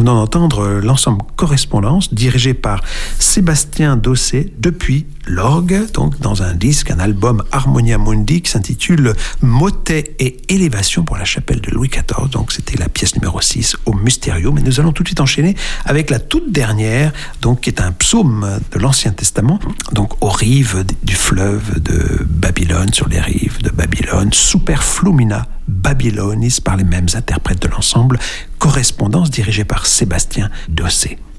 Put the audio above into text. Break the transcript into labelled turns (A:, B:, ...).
A: venons d'entendre l'ensemble Correspondance, dirigé par Sébastien Dossé, depuis l'orgue, donc dans un disque, un album Harmonia Mundi qui s'intitule Motet et élévation pour la chapelle de Louis XIV. Donc c'était la pièce numéro 6 au Mysterio. Mais nous allons tout de suite enchaîner avec la toute dernière, donc qui est un psaume de l'Ancien Testament, donc aux rives du fleuve de Babylone, sur les rives de Babylone, Super Flumina Babylonis, par les mêmes interprètes de l'ensemble Correspondance, dirigé par Sébastien Dossé.